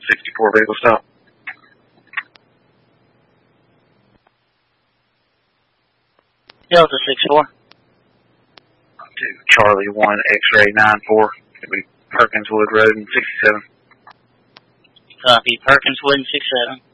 64 vehicle stop. Delta 64. To Charlie 1 X-ray 94. It'll be Perkinswood Road and 67. Copy. Perkinswood and 67.